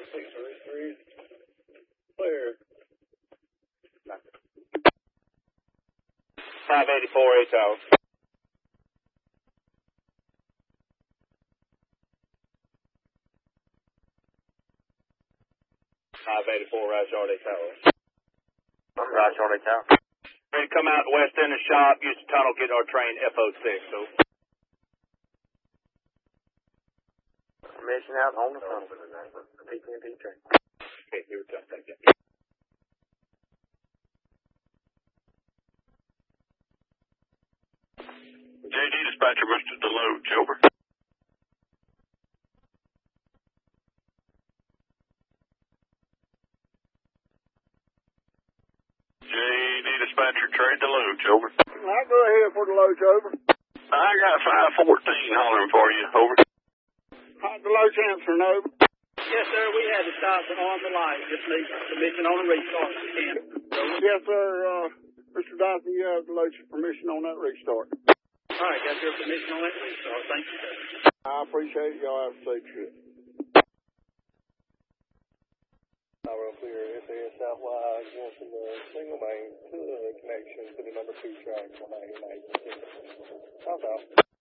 633. Clear. 584, 8 tower. 584, right yard, 8 tower. Right yard, 8 tower. Ready to come out the west end of the shop, use the tunnel, get our train FO6, so. Permission out on the tunnel. PTP train. Okay, here we go, thank you. JD dispatcher, Mr. Deloach, over. JD dispatcher, train Deloach, over. I'll go ahead for the Deloach, over. I got 514 hollering for you, over. Deloach answering, over. Yes, sir, we had to stop on the light. Just need permission on the restart if you can. Yes, sir. Mr. Dyson, you have Deloach's permission on that restart. All right, got your permission on that restart. Thank you, sir. I appreciate it. Y'all have a safe trip. Tower clear, SAS Southwise, going from the single main to the connection to the number 2 track on 98. South out.